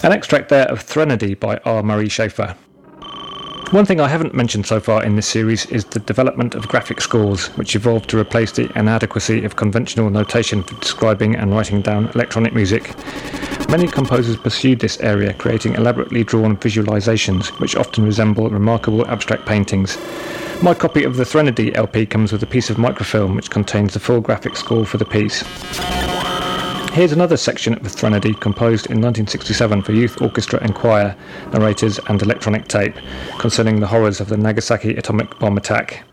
An extract there of Threnody by R. Murray Schafer. One thing I haven't mentioned so far in this series is the development of graphic scores, which evolved to replace the inadequacy of conventional notation for describing and writing down electronic music. Many composers pursued this area, creating elaborately drawn visualizations, which often resemble remarkable abstract paintings. My copy of the Threnody LP comes with a piece of microfilm which contains the full graphic score for the piece. Here's another section of the Threnody composed in 1967 for youth orchestra and choir, narrators and electronic tape, concerning the horrors of the Nagasaki atomic bomb attack.